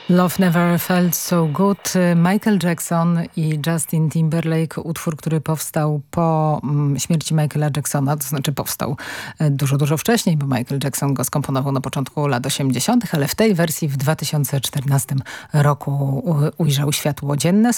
Love Never Felt So Good. Michael Jackson i Justin Timberlake. Utwór, który powstał po śmierci Michaela Jacksona. To znaczy powstał dużo wcześniej, bo Michael Jackson go skomponował na początku lat 80., ale w tej wersji w 2014 roku ujrzał światło dzienne.